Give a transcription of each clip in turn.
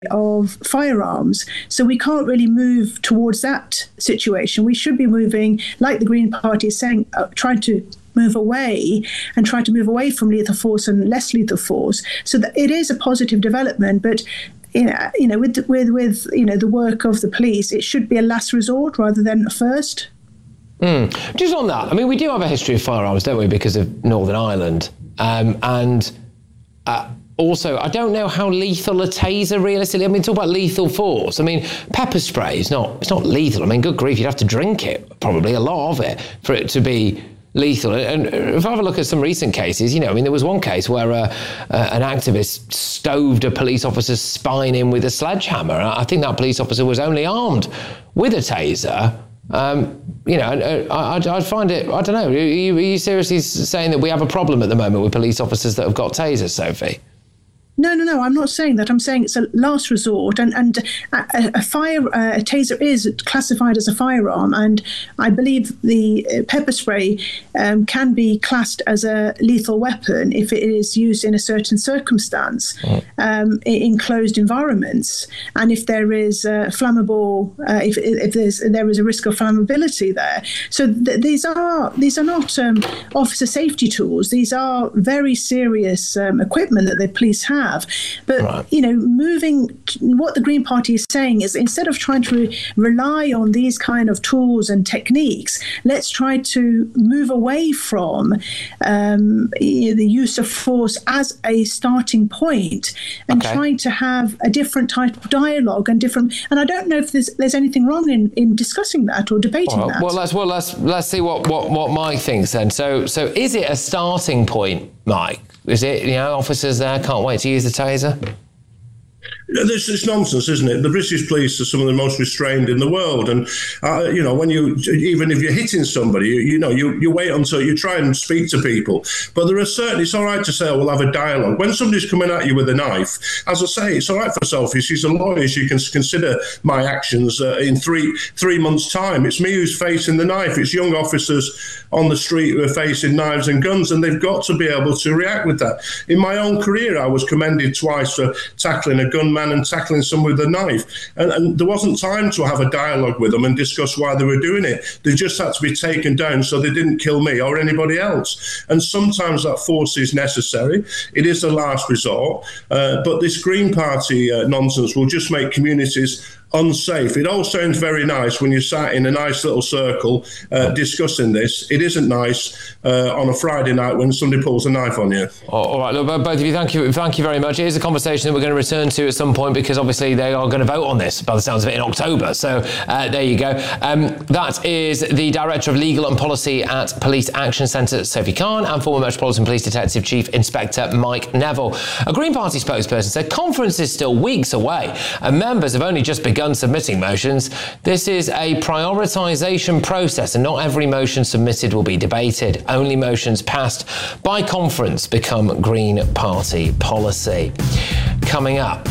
of firearms. So we can't really move towards that situation. We should be moving, like the Green Party is saying, trying to move away and try to move away from lethal force and less lethal force. So that it is a positive development, but with the work of the police, it should be a last resort rather than a first. Just on that, I mean, we do have a history of firearms, don't we, because of Northern Ireland, also, I don't know how lethal a taser realistically. I mean, talk about lethal force. I mean, pepper spray is not lethal. I mean, good grief, you'd have to drink it, probably a lot of it, for it to be lethal. And if I have a look at some recent cases, I mean, there was one case where an activist stoved a police officer's spine in with a sledgehammer. I think that police officer was only armed with a taser. I'd find it, I don't know, are you seriously saying that we have a problem at the moment with police officers that have got tasers, Sophie? No, I'm not saying that. I'm saying it's a last resort, and a taser is classified as a firearm, and I believe the pepper spray can be classed as a lethal weapon if it is used in a certain circumstance, in closed environments, and if there is flammable, if there is a risk of flammability there. So these are not officer safety tools. These are very serious equipment that the police have. But, right. Moving, what the Green Party is saying is, instead of trying to rely on these kind of tools and techniques, let's try to move away from the use of force as a starting point and trying to have a different type of dialogue and I don't know if there's anything wrong in discussing that or debating that. Well, let's see what Mike thinks then. So is it a starting point, Mike? Is it, officers there can't wait to use the taser? It's nonsense, isn't it? The British police are some of the most restrained in the world, and when even if you're hitting somebody, you wait until you try and speak to people. But there are certainly, it's all right to say, we'll have a dialogue. When somebody's coming at you with a knife, as I say, it's all right for Sophie. She's a lawyer. She can consider my actions in three months' time. It's me who's facing the knife. It's young officers on the street who are facing knives and guns, and they've got to be able to react with that. In my own career, I was commended twice for tackling a gunman and tackling someone with a knife. And there wasn't time to have a dialogue with them and discuss why they were doing it. They just had to be taken down so they didn't kill me or anybody else. And sometimes that force is necessary. It is the last resort. But this Green Party nonsense will just make communities unsafe. It all sounds very nice when you're sat in a nice little circle discussing this. It isn't nice on a Friday night when somebody pulls a knife on you. All right, look, both of you, thank you very much. It is a conversation that we're going to return to at some point because obviously they are going to vote on this, by the sounds of it, in October. So there you go. That is the Director of Legal and Policy at Police Action Centre, Sophie Khan, and former Metropolitan Police Detective Chief Inspector Mike Neville. A Green Party spokesperson said conference is still weeks away and members have only just begun submitting motions. This is a prioritisation process and not every motion submitted will be debated. Only motions passed by conference become Green Party policy. Coming up.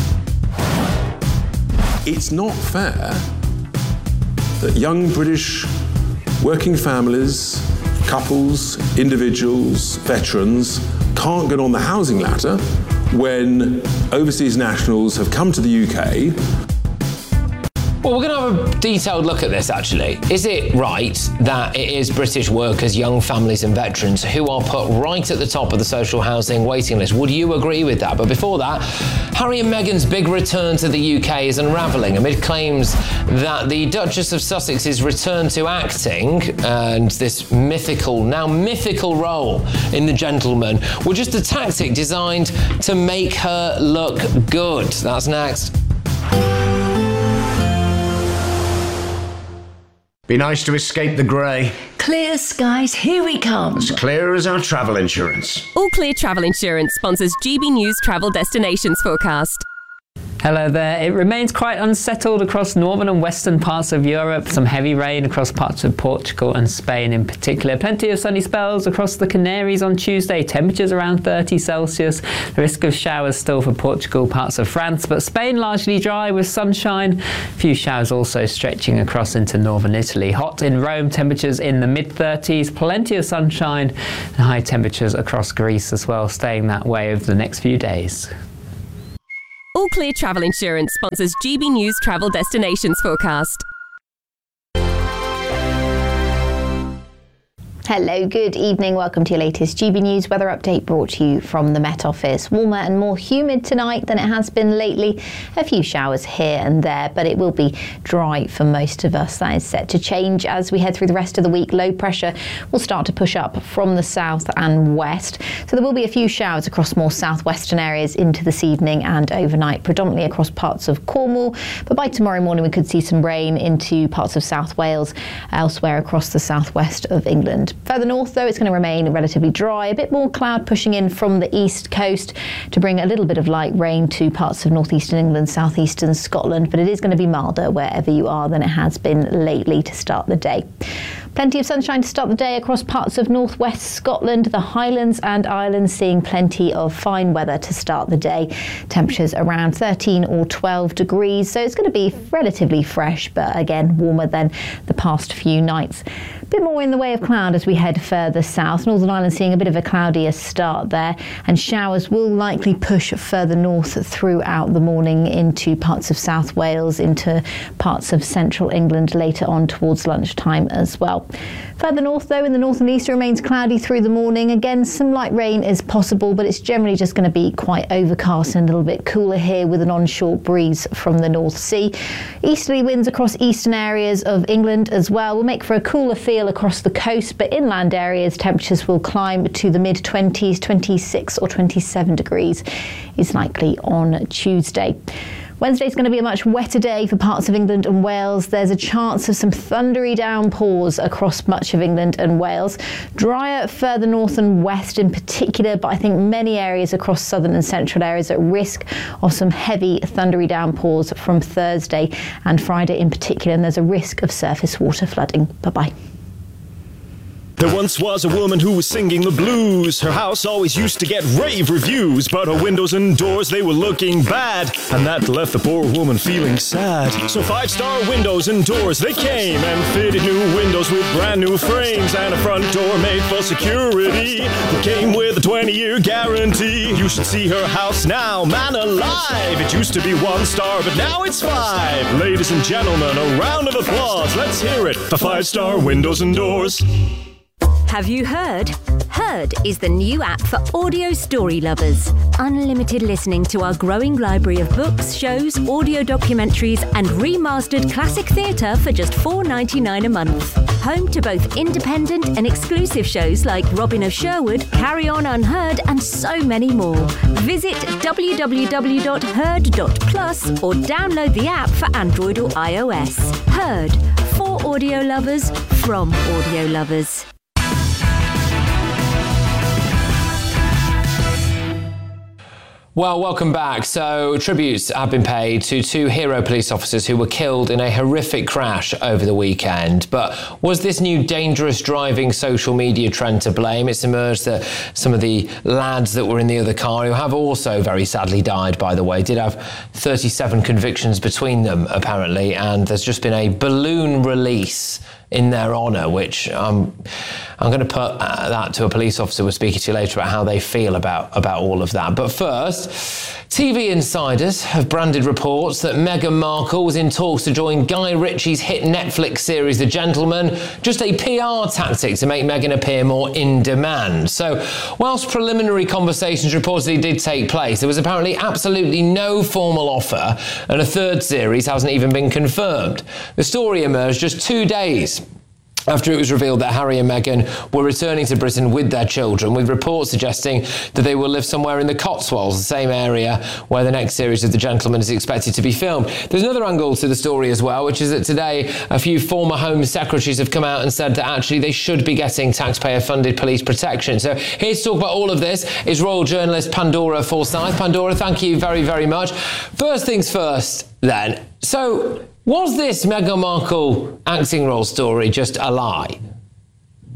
It's not fair that young British working families, couples, individuals, veterans can't get on the housing ladder when overseas nationals have come to the UK. Well, we're going to have a detailed look at this, actually. Is it right that it is British workers, young families and veterans who are put right at the top of the social housing waiting list? Would you agree with that? But before that, Harry and Meghan's big return to the UK is unravelling amid claims that the Duchess of Sussex's return to acting and this mythical role in The Gentleman were just a tactic designed to make her look good. That's next. Be nice to escape the grey. Clear skies, here we come. As clear as our travel insurance. All Clear Travel Insurance sponsors GB News Travel Destinations Forecast. Hello there. It remains quite unsettled across northern and western parts of Europe. Some heavy rain across parts of Portugal and Spain in particular. Plenty of sunny spells across the Canaries on Tuesday. Temperatures around 30 Celsius. The risk of showers still for Portugal, parts of France, but Spain largely dry with sunshine. A few showers also stretching across into northern Italy. Hot in Rome, temperatures in the mid-30s. Plenty of sunshine and high temperatures across Greece as well, staying that way over the next few days. All Clear Travel Insurance sponsors GB News Travel Destinations forecast. Hello, good evening. Welcome to your latest GB News weather update brought to you from the Met Office. Warmer and more humid tonight than it has been lately. A few showers here and there, but it will be dry for most of us. That is set to change as we head through the rest of the week. Low pressure will start to push up from the south and west. So there will be a few showers across more southwestern areas into this evening and overnight, predominantly across parts of Cornwall. But by tomorrow morning, we could see some rain into parts of South Wales, elsewhere across the southwest of England. Further north, though, it's going to remain relatively dry. A bit more cloud pushing in from the east coast to bring a little bit of light rain to parts of northeastern England, southeastern Scotland, but it is going to be milder wherever you are than it has been lately to start the day. Plenty of sunshine to start the day across parts of northwest Scotland, the Highlands and Islands seeing plenty of fine weather to start the day. Temperatures around 13 or 12 degrees, so it's going to be relatively fresh, but again warmer than the past few nights. A bit more in the way of cloud as we head further south. Northern Ireland seeing a bit of a cloudier start there, and showers will likely push further north throughout the morning into parts of South Wales, into parts of central England later on towards lunchtime as well. Further north, though, in the north and east, it remains cloudy through the morning. Again, some light rain is possible, but it's generally just going to be quite overcast and a little bit cooler here with an onshore breeze from the North Sea. Easterly winds across eastern areas of England as well will make for a cooler feel across the coast, but inland areas temperatures will climb to the mid-20s, 26 or 27 degrees is likely on Tuesday. Wednesday's going to be a much wetter day for parts of England and Wales. There's a chance of some thundery downpours across much of England and Wales. Drier further north and west in particular, but I think many areas across southern and central areas at risk of some heavy thundery downpours from Thursday and Friday in particular, and there's a risk of surface water flooding. Bye-bye. There once was a woman who was singing the blues. Her house always used to get rave reviews, but her windows and doors, they were looking bad, and that left the poor woman feeling sad. So 5-star windows and doors, they came and fitted new windows with brand new frames and a front door made for security that came with a 20-year guarantee. You should see her house now, man alive. It used to be 1 star, but now it's 5. Ladies and gentlemen, a round of applause. Let's hear it for 5-star windows and doors. Have you heard? Heard is the new app for audio story lovers. Unlimited listening to our growing library of books, shows, audio documentaries and remastered classic theatre for just $4.99 a month. Home to both independent and exclusive shows like Robin of Sherwood, Carry On Unheard and so many more. Visit www.heard.plus or download the app for Android or iOS. Heard, for audio lovers, from audio lovers. Well, welcome back. So, tributes have been paid to 2 hero police officers who were killed in a horrific crash over the weekend. But was this new dangerous driving social media trend to blame? It's emerged that some of the lads that were in the other car, who have also very sadly died, by the way, did have 37 convictions between them, apparently, and there's just been a balloon release in their honour, which I'm going to put that to a police officer we're speaking to later about how they feel about all of that. But first, TV insiders have branded reports that Meghan Markle was in talks to join Guy Ritchie's hit Netflix series The Gentleman, just a PR tactic to make Meghan appear more in demand. So, whilst preliminary conversations reportedly did take place, there was apparently absolutely no formal offer, and a third series hasn't even been confirmed. The story emerged just 2 days after it was revealed that Harry and Meghan were returning to Britain with their children, with reports suggesting that they will live somewhere in the Cotswolds, the same area where the next series of The Gentleman is expected to be filmed. There's another angle to the story as well, which is that today a few former Home Secretaries have come out and said that actually they should be getting taxpayer-funded police protection. So here to talk about all of this is royal journalist Pandora Forsyth. Pandora, thank you very, very much. First things first, then. So, was this Meghan Markle acting role story just a lie?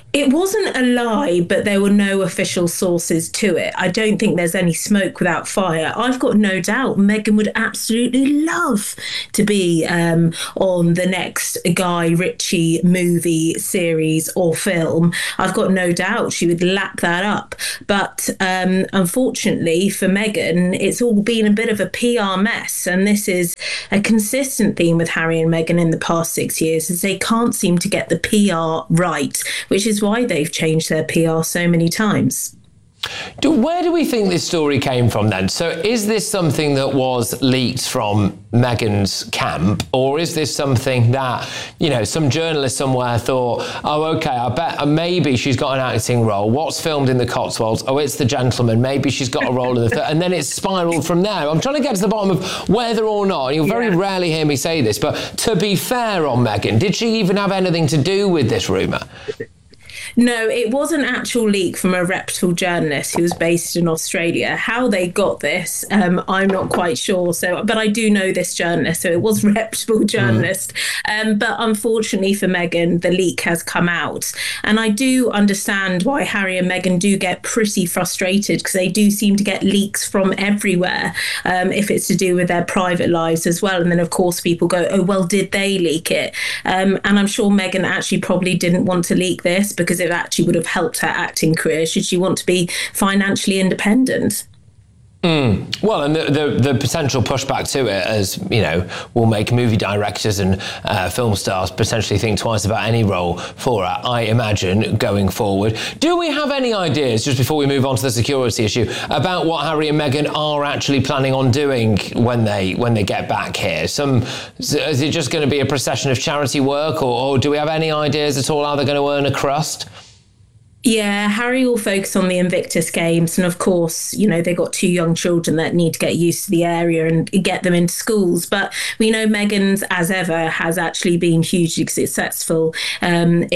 It wasn't a lie, but there were no official sources to it. I don't think there's any smoke without fire. I've got no doubt Meghan would absolutely love to be on the next Guy Ritchie movie, series or film. I've got no doubt she would lap that up. But unfortunately for Meghan, it's all been a bit of a PR mess. And this is a consistent theme with Harry and Meghan in the past 6 years, is they can't seem to get the PR right, which is why they've changed their PR so many times. Where do we think this story came from then? So is this something that was leaked from Meghan's camp, or is this something that, you know, some journalist somewhere thought, oh, okay, I bet maybe she's got an acting role. What's filmed in the Cotswolds? Oh, it's The Gentleman. Maybe she's got a role in the and then it's spiraled from there. I'm trying to get to the bottom of whether or not, and you'll very rarely hear me say this, but to be fair on Meghan, did she even have anything to do with this rumour? No, it was an actual leak from a reputable journalist who was based in Australia. How they got this, I'm not quite sure. But I do know this journalist, so it was a reputable journalist. But unfortunately for Meghan, the leak has come out. And I do understand why Harry and Meghan do get pretty frustrated, because they do seem to get leaks from everywhere, if it's to do with their private lives as well. And then, of course, people go, oh, well, did they leak it? And I'm sure Meghan actually probably didn't want to leak this, because it actually would have helped her acting career should she want to be financially independent. Well, and the potential pushback to it, as you know, will make movie directors and film stars potentially think twice about any role for her, I imagine, going forward. Do we have any ideas, just before we move on to the security issue, about what Harry and Meghan are actually planning on doing when they get back here? Is it just going to be a procession of charity work, or do we have any ideas at all how they're going to earn a crust? Yeah, Harry will focus on the Invictus Games. And of course, you know, they've got 2 young children that need to get used to the area and get them into schools. But we know Meghan's, as ever, has actually been hugely successful in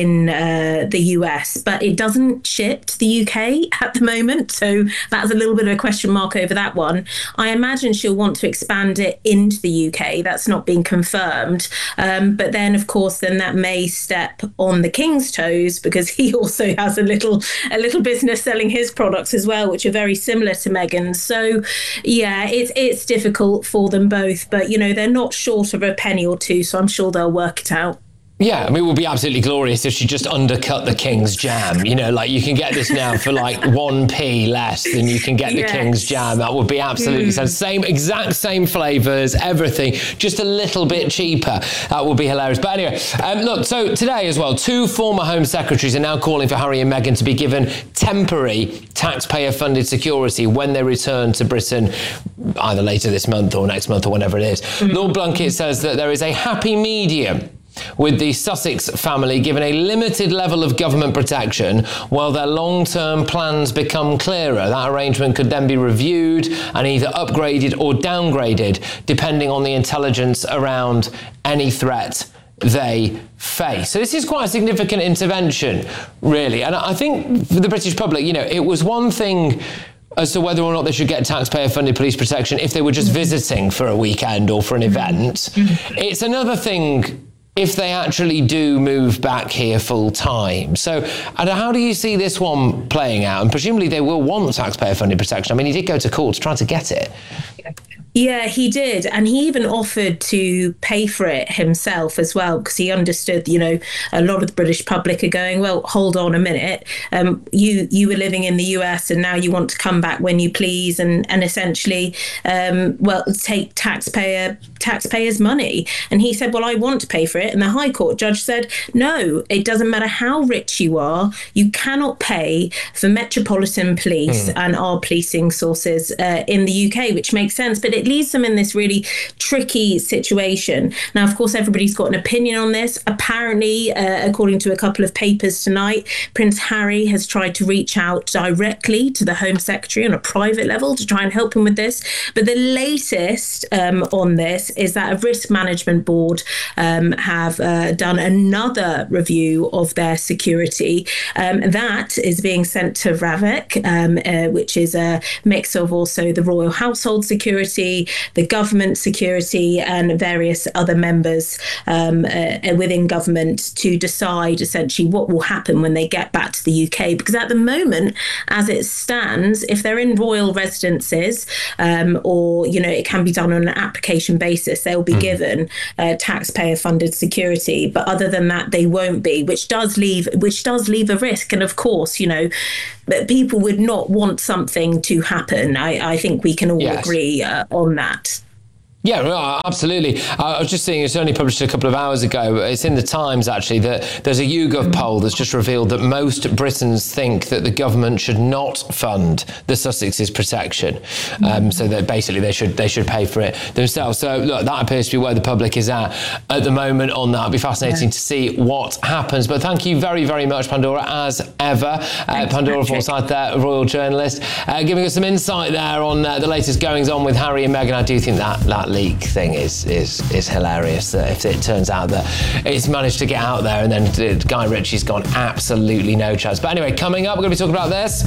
the US. But it doesn't ship to the UK at the moment. So that's a little bit of a question mark over that one. I imagine she'll want to expand it into the UK. That's not been confirmed. But then, of course, then that may step on the King's toes, because he also has a little business selling his products as well, which are very similar to Meghan's. So yeah, it's difficult for them both, but you know, they're not short of a penny or two, so I'm sure they'll work it out. Yeah, I mean, it would be absolutely glorious if she just undercut the King's jam. You know, like you can get this now for like 1p less than you can get the King's jam. That would be absolutely exact same flavours, everything, just a little bit cheaper. That would be hilarious. But anyway, look, so today as well, 2 former Home Secretaries are now calling for Harry and Meghan to be given temporary taxpayer-funded security when they return to Britain, either later this month or next month or whenever it is. Lord Blunkett says that there is a happy medium with the Sussex family given a limited level of government protection while their long-term plans become clearer. That arrangement could then be reviewed and either upgraded or downgraded depending on the intelligence around any threat they face. So this is quite a significant intervention, really. And I think for the British public, you know, it was one thing as to whether or not they should get taxpayer-funded police protection if they were just visiting for a weekend or for an event. It's another thing if they actually do move back here full time. So, and how do you see this one playing out? And presumably they will want taxpayer-funded protection. I mean, he did go to court to try to get it. Yeah, he did. And he even offered to pay for it himself as well, because he understood, you know, a lot of the British public are going, well, hold on a minute. You were living in the US and now you want to come back when you please and essentially, take taxpayers' money. And he said, well, I want to pay for it. And the High Court judge said, no, it doesn't matter how rich you are. You cannot pay for Metropolitan Police and our policing sources in the UK, which makes sense. But it leaves them in this really tricky situation. Now, of course, everybody's got an opinion on this. Apparently, according to a couple of papers tonight, Prince Harry has tried to reach out directly to the Home Secretary on a private level to try and help him with this. But the latest on this is that a risk management board have done another review of their security. That is being sent to RAVEC, which is a mix of also the Royal Household Security, security, the government security, and various other members within government to decide essentially what will happen when they get back to the UK. Because at the moment, as it stands, if they're in royal residences, or it can be done on an application basis, they'll be given taxpayer-funded security. But other than that, they won't be, which does leave a risk. And of course, that people would not want something to happen. I think we can all agree on that. Yeah, no, absolutely. I was just seeing, it's only published a couple of hours ago. It's in the Times, actually, that there's a YouGov poll that's just revealed that most Britons think that the government should not fund the Sussexes' protection. So that basically they should pay for it themselves. So look, that appears to be where the public is at the moment on that. It'll be fascinating to see what happens. But thank you very, very much, Pandora, as ever. Pandora Forsyth there, royal journalist, giving us some insight there on the latest goings on with Harry and Meghan. I do think that leak thing is hilarious. If it turns out that it's managed to get out there and then Guy Ritchie's gone absolutely no chance. But anyway, coming up, we're going to be talking about this.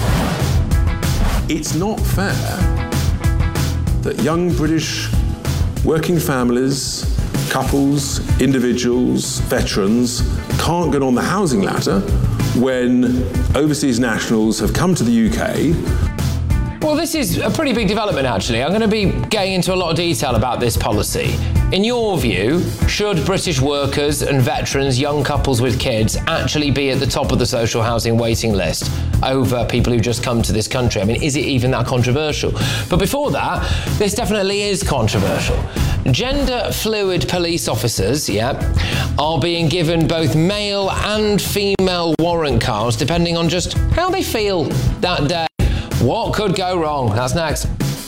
It's not fair that young British working families, couples, individuals, veterans can't get on the housing ladder when overseas nationals have come to the UK. Well, this is a pretty big development, actually. I'm going to be getting into a lot of detail about this policy. In your view, should British workers and veterans, young couples with kids, actually be at the top of the social housing waiting list over people who just come to this country? I mean, is it even that controversial? But before that, this definitely is controversial. Gender fluid police officers, are being given both male and female warrant cards depending on just how they feel that day. What could go wrong? That's next.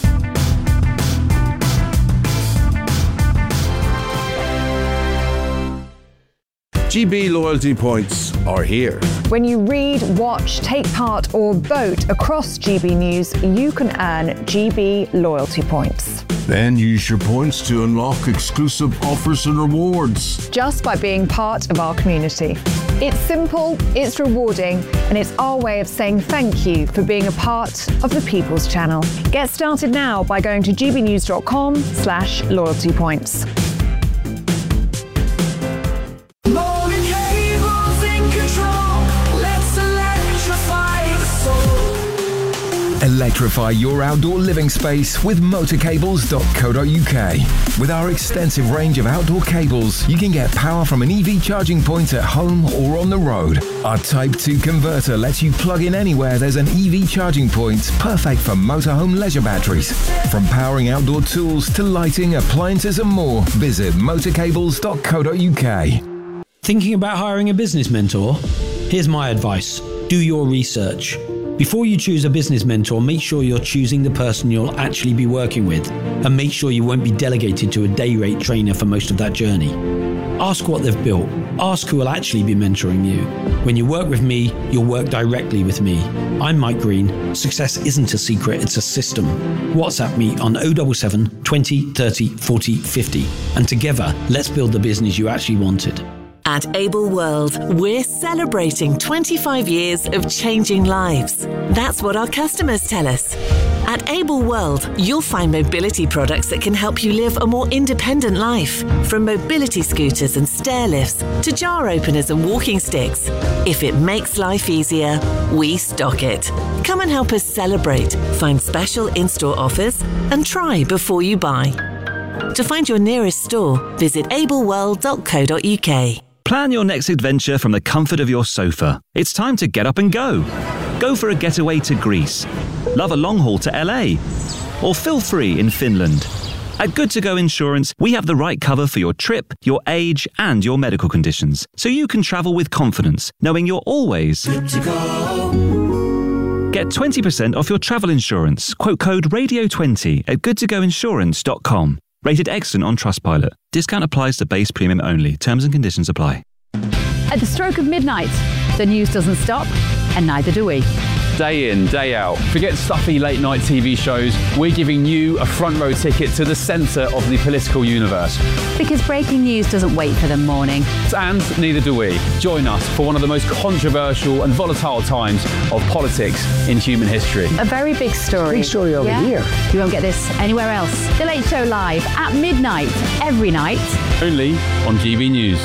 GB loyalty points are here. When you read, watch, take part or vote across GB News, you can earn GB loyalty points. Then use your points to unlock exclusive offers and rewards. Just by being part of our community. It's simple, it's rewarding, and it's our way of saying thank you for being a part of the People's Channel. Get started now by going to gbnews.com/loyalty points. Electrify your outdoor living space with motorcables.co.uk. With our extensive range of outdoor cables, you can get power from an EV charging point at home or on the road. Our Type 2 converter lets you plug in anywhere there's an EV charging point, perfect for motorhome leisure batteries. From powering outdoor tools to lighting, appliances and more, visit motorcables.co.uk. Thinking about hiring a business mentor? Here's my advice. Do your research. Before you choose a business mentor, make sure you're choosing the person you'll actually be working with, and make sure you won't be delegated to a day rate trainer for most of that journey. Ask what they've built. Ask who will actually be mentoring you. When you work with me, you'll work directly with me. I'm Mike Green. Success isn't a secret, it's a system. WhatsApp me on 077 20 30 40 50, and together, let's build the business you actually wanted. At Able World, we're celebrating 25 years of changing lives. That's what our customers tell us. At Able World, you'll find mobility products that can help you live a more independent life. From mobility scooters and stair lifts to jar openers and walking sticks. If it makes life easier, we stock it. Come and help us celebrate, find special in-store offers, and try before you buy. To find your nearest store, visit ableworld.co.uk. Plan your next adventure from the comfort of your sofa. It's time to get up and go. Go for a getaway to Greece. Love a long haul to LA. Or feel free in Finland. At Good To Go Insurance, we have the right cover for your trip, your age, and your medical conditions. So you can travel with confidence, knowing you're always good to go. Get 20% off your travel insurance. Quote code RADIO20 at goodtogoinsurance.com. Rated excellent on Trustpilot. Discount applies to base premium only. Terms and conditions apply. At the stroke of midnight, the news doesn't stop, and neither do we. day in, day out. Forget stuffy late night TV shows. We're giving you a front row ticket to the centre of the political universe. Because breaking news doesn't wait for the morning. And neither do we. Join us for one of the most controversial and volatile times of politics in human history. A very big story. Big story over here. You won't get this anywhere else. The Late Show Live at midnight, every night. Only on GB News.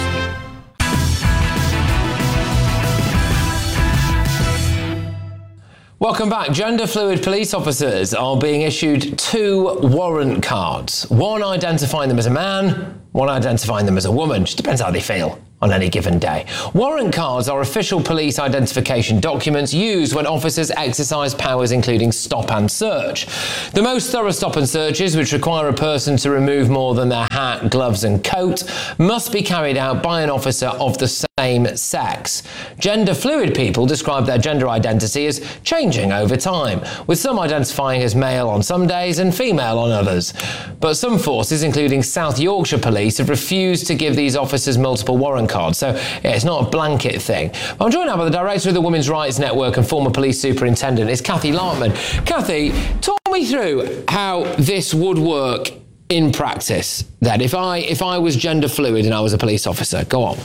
Welcome back. Gender fluid police officers are being issued 2 warrant cards. One identifying them as a man, one identifying them as a woman. Just depends how they feel on any given day. Warrant cards are official police identification documents used when officers exercise powers including stop and search. The most thorough stop and searches, which require a person to remove more than their hat, gloves and coat, must be carried out by an officer of the same sex. Gender fluid people describe their gender identity as changing over time, with some identifying as male on some days and female on others. But some forces, including South Yorkshire Police, have refused to give these officers multiple warrant cards, so it's not a blanket thing. I'm joined now by the director of the Women's Rights Network and former police superintendent. It's Kathy Larkman. Kathy, talk me through how this would work in practice then. If I was gender fluid and I was a police officer, go on.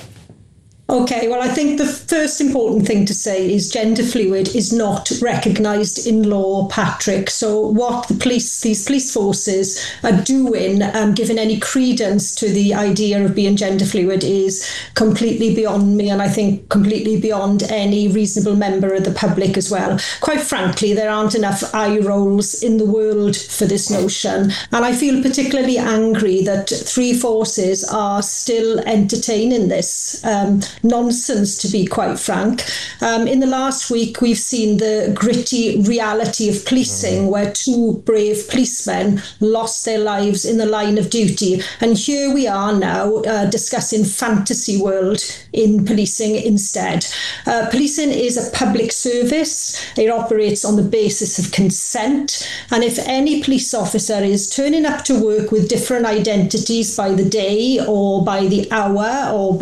Okay, well, I think the first important thing to say is gender fluid is not recognised in law, Patrick. So what these police forces are doing, giving any credence to the idea of being gender fluid, is completely beyond me, and I think completely beyond any reasonable member of the public as well. Quite frankly, there aren't enough eye rolls in the world for this notion, and I feel particularly angry that 3 forces are still entertaining this nonsense, to be quite frank. In the last week, we've seen the gritty reality of policing, where 2 brave policemen lost their lives in the line of duty. And here we are now discussing fantasy world in policing instead. Policing is a public service. It operates on the basis of consent. And if any police officer is turning up to work with different identities by the day or by the hour or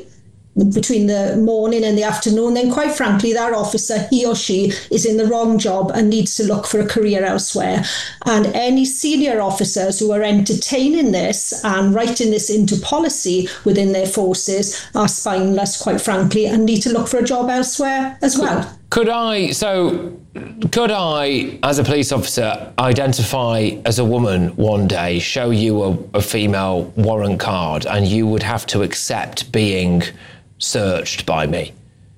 between the morning and the afternoon, then quite frankly, that officer, he or she, is in the wrong job and needs to look for a career elsewhere. And any senior officers who are entertaining this and writing this into policy within their forces are spineless, quite frankly, and need to look for a job elsewhere as well. Could I, as a police officer, identify as a woman one day, show you a female warrant card, and you would have to accept being searched by me?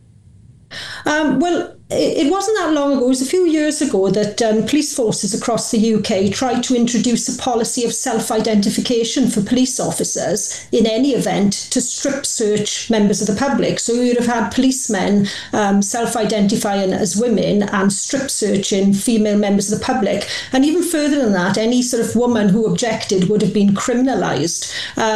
Well, it wasn't that long ago, it was a few years ago, that police forces across the UK tried to introduce a policy of self-identification for police officers in any event to strip search members of the public. So we would have had policemen self-identifying as women and strip searching female members of the public. And even further than that, any sort of woman who objected would have been criminalised.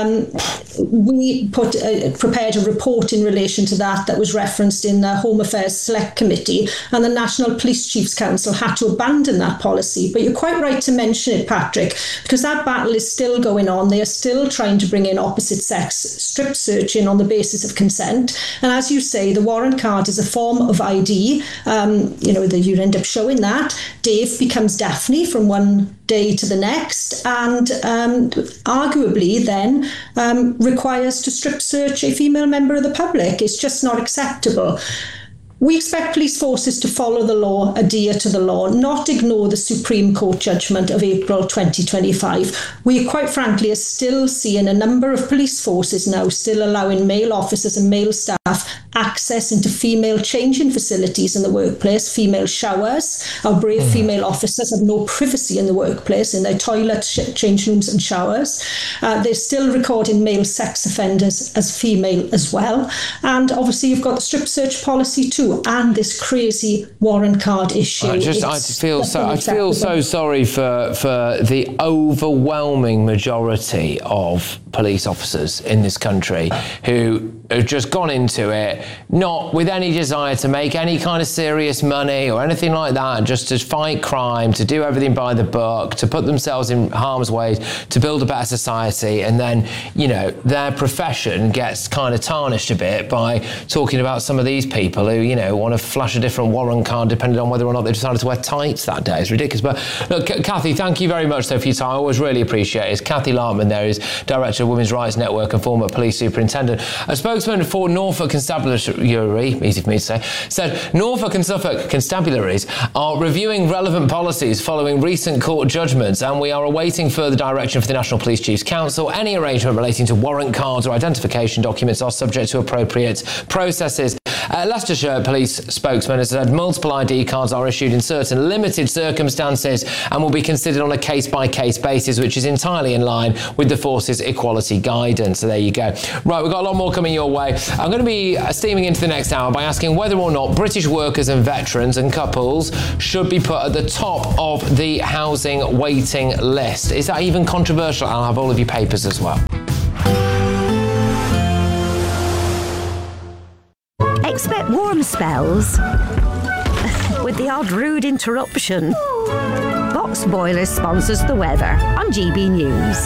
We prepared a report in relation to that was referenced in the Home Affairs Select Committee, and the National Police Chiefs Council had to abandon that policy. But you're quite right to mention it, Patrick, because that battle is still going on. They are still trying to bring in opposite sex strip searching on the basis of consent. And as you say, the warrant card is a form of ID. You end up showing that. Dave becomes Daphne from one day to the next, and arguably then requires to strip search a female member of the public. It's just not acceptable. We expect police forces to follow the law, adhere to the law, not ignore the Supreme Court judgment of April 2025. We, quite frankly, are still seeing a number of police forces now still allowing male officers and male staff access into female changing facilities in the workplace, female showers. Our brave female officers have no privacy in the workplace, in their toilets, change rooms and showers. They're still recording male sex offenders as female as well. And obviously you've got the strip search policy too, and this crazy warrant card issue. I feel so sorry for the overwhelming majority of police officers in this country who have just gone into it not with any desire to make any kind of serious money or anything like that, just to fight crime, to do everything by the book, to put themselves in harm's way, to build a better society. And then, their profession gets kind of tarnished a bit by talking about some of these people who, want to flash a different warrant card depending on whether or not they decided to wear tights that day. It's ridiculous. But look, Kathy, thank you very much though for your time. I always really appreciate it. It's Kathy Lartman there, is Director of Women's Rights Network and former police superintendent. A spokesman for Norfolk Constabulary, easy for me to say, said Norfolk and Suffolk Constabularies are reviewing relevant policies following recent court judgments, and we are awaiting further direction for the National Police Chiefs Council. Any arrangement relating to warrant cards or identification documents are subject to appropriate processes. Leicestershire Police spokesman has said multiple ID cards are issued in certain limited circumstances and will be considered on a case-by-case basis, which is entirely in line with the force's equality guidance. So there you go. Right, we've got a lot more coming your way. I'm going to be steaming into the next hour by asking whether or not British workers and veterans and couples should be put at the top of the housing waiting list. Is that even controversial? I'll have all of your papers as well. Expect warm spells with the odd rude interruption. Box Boilers sponsors the weather on GB News.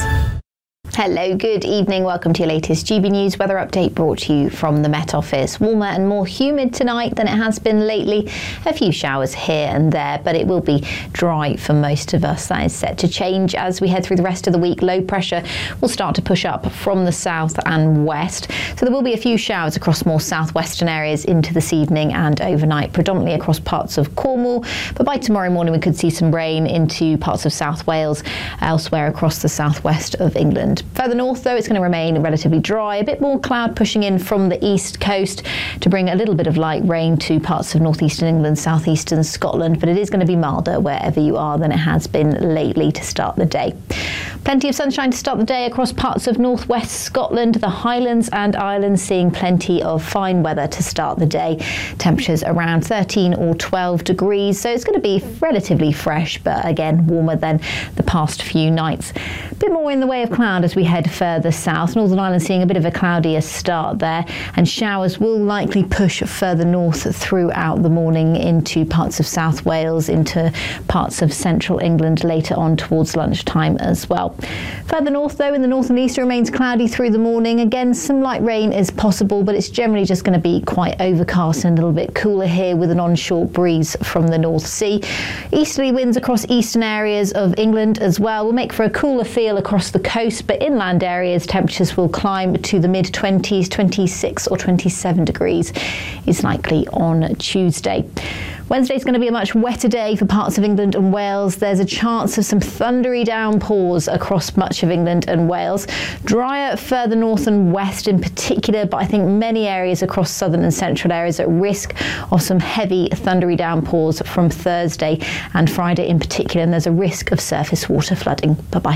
Hello, good evening. Welcome to your latest GB News weather update, brought to you from the Met Office. Warmer and more humid tonight than it has been lately. A few showers here and there, but it will be dry for most of us. That is set to change as we head through the rest of the week. Low pressure will start to push up from the south and west. So there will be a few showers across more southwestern areas into this evening and overnight, predominantly across parts of Cornwall. But by tomorrow morning, we could see some rain into parts of South Wales, elsewhere across the southwest of England. Further north, though, it's going to remain relatively dry. A bit more cloud pushing in from the east coast to bring a little bit of light rain to parts of northeastern England, southeastern Scotland, but it is going to be milder wherever you are than it has been lately to start the day. Plenty of sunshine to start the day across parts of northwest Scotland, the Highlands and Islands, seeing plenty of fine weather to start the day. Temperatures around 13 or 12 degrees, so it's going to be relatively fresh, but again, warmer than the past few nights. A bit more in the way of cloud as we head further south. Northern Ireland seeing a bit of a cloudier start there, and showers will likely push further north throughout the morning into parts of South Wales, into parts of central England later on towards lunchtime as well. Further north, though, in the north and east, it remains cloudy through the morning. Again, some light rain is possible, but it's generally just going to be quite overcast and a little bit cooler here with an onshore breeze from the North Sea. Easterly winds across eastern areas of England as well will make for a cooler feel across the coast, but inland areas temperatures will climb to the mid-20s, 26 or 27 degrees is likely on Tuesday. Wednesday's going to be a much wetter day for parts of England and Wales. There's a chance of some thundery downpours across much of England and Wales. Drier further north and west in particular, but I think many areas across southern and central areas at risk of some heavy thundery downpours from Thursday and Friday in particular, and there's a risk of surface water flooding. Bye-bye.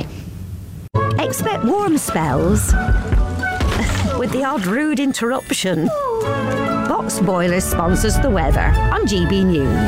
Expect warm spells with the odd rude interruption. Box Boilers sponsors the weather on GB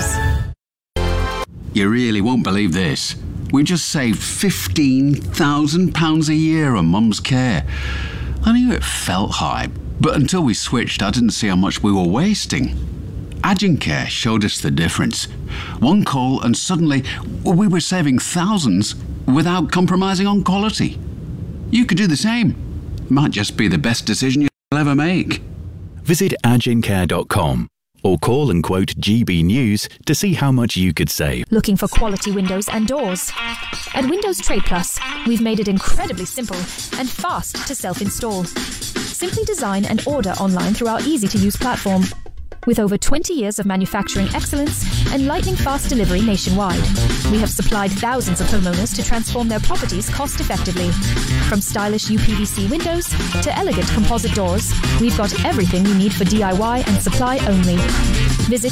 News. You really won't believe this. We just saved £15,000 a year on Mum's care. I knew it felt high, but until we switched, I didn't see how much we were wasting. Agencare showed us the difference. One call and suddenly we were saving thousands without compromising on quality. You could do the same. Might just be the best decision you'll ever make. Visit agencare.com or call and quote GB News to see how much you could save. Looking for quality windows and doors? At Windows Trade Plus, we've made it incredibly simple and fast to self-install. Simply design and order online through our easy-to-use platform. With over 20 years of manufacturing excellence and lightning-fast delivery nationwide, we have supplied thousands of homeowners to transform their properties cost-effectively. From stylish UPVC windows to elegant composite doors, we've got everything you need for DIY and supply only. Visit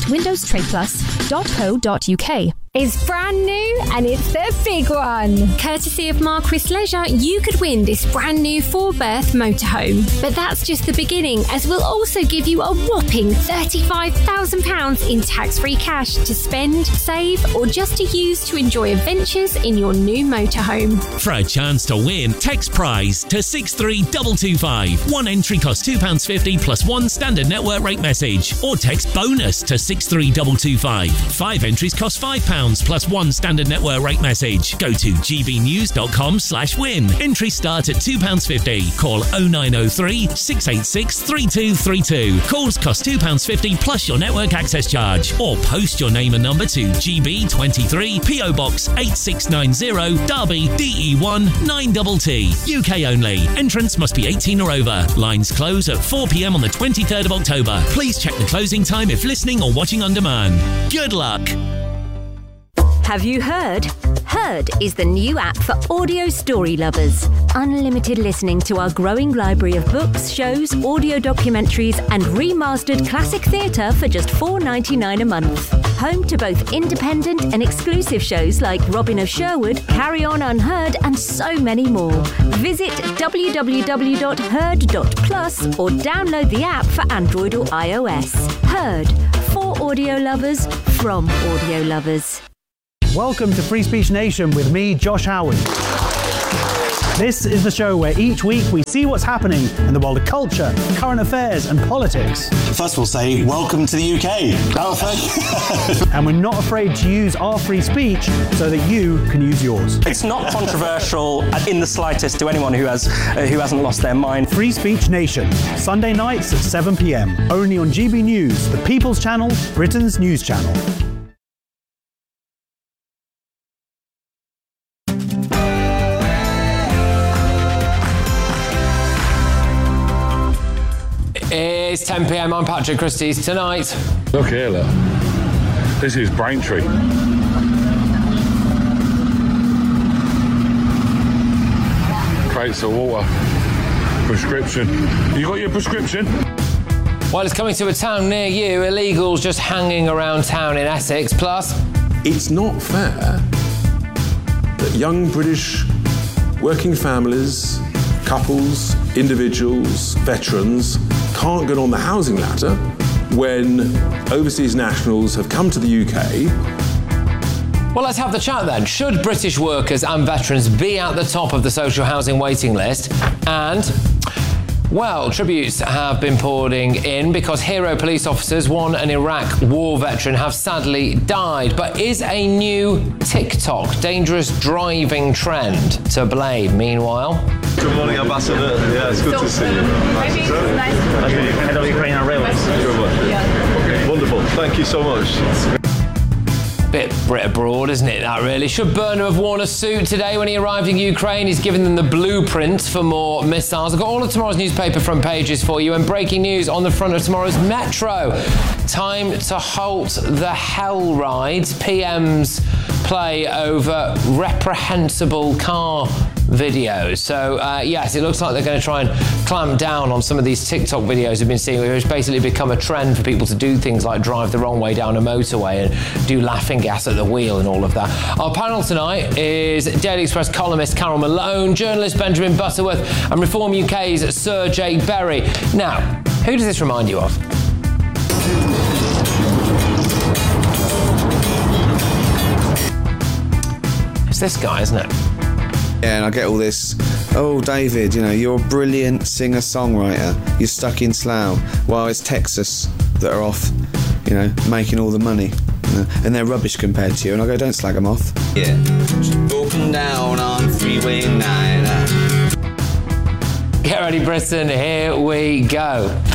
windowstradeplus.co.uk. It's brand new and it's the big one. Courtesy of Marquis Leisure, you could win this brand new 4-berth motorhome. But that's just the beginning, as we'll also give you a whopping £35,000 in tax-free cash to spend, save, or just to use to enjoy adventures in your new motorhome. For a chance to win, text prize to 63225. One entry costs £2.50 plus one standard network rate message. Or text bonus to 63225. 5 entries cost £5. £2 plus 1 standard network rate message. Go to gbnews.com/win. Entries start at £2.50. Call 0903 686 3232. Calls cost £2.50 plus your network access charge. Or post your name and number to GB23 PO Box 8690 Derby DE1 9TT. UK only. Entrance must be 18 or over. Lines close at 4 p.m. on the 23rd of October. Please check the closing time if listening or watching on demand. Good luck. Have you heard? Heard is the new app for audio story lovers. Unlimited listening to our growing library of books, shows, audio documentaries, and remastered classic theatre for just $4.99 a month. Home to both independent and exclusive shows like Robin of Sherwood, Carry On Unheard, and so many more. Visit www.heard.plus or download the app for Android or iOS. Heard, for audio lovers, from audio lovers. Welcome to Free Speech Nation with me, Josh Howard. This is the show where each week we see what's happening in the world of culture, current affairs and politics. First we'll say, welcome to the UK. And we're not afraid to use our free speech so that you can use yours. It's not controversial in the slightest to anyone who hasn't lost their mind. Free Speech Nation, Sunday nights at 7 p.m. Only on GB News, the People's Channel, Britain's news channel. It's 10 p.m. I'm Patrick Christie's. Tonight. Look here, look. This is Braintree. Crates of water. Prescription. You got your prescription? Well, it's coming to a town near you. Illegals just hanging around town in Essex. Plus, it's not fair that young British working families, couples, individuals, veterans can't get on the housing ladder when overseas nationals have come to the UK. Well, let's have the chat then. Should British workers and veterans be at the top of the social housing waiting list? And, well, tributes have been pouring in because hero police officers, one an Iraq war veteran, have sadly died. But is a new TikTok dangerous driving trend to blame? Meanwhile... Good morning, Ambassador. Yeah, it's good to see you. Maybe it's nice. Head of Ukrainian Railways. Good one. Yeah. Wonderful. Thank you so much. Bit Brit abroad, isn't it, that really? Should Burnham have worn a suit today when he arrived in Ukraine? He's given them the blueprint for more missiles. I've got all of tomorrow's newspaper front pages for you, and breaking news on the front of tomorrow's Metro. Time to halt the hell rides. PM's play over reprehensible car videos. So, yes, it looks like they're going to try and clamp down on some of these TikTok videos we've been seeing, which basically become a trend for people to do things like drive the wrong way down a motorway and do laughing gas at the wheel and all of that. Our panel tonight is Daily Express columnist Carol Malone, journalist Benjamin Butterworth, and Reform UK's Sir Jake Berry. Now, who does this remind you of? It's this guy, isn't it? Yeah, and I get all this, oh, David, you know, you're a brilliant singer-songwriter. You're stuck in Slough. Well, it's Texas that are off, you know, making all the money. You know, and they're rubbish compared to you. And I go, don't slag them off. Yeah. Up and down on Freeway 9. Get ready, Britain. Here we go.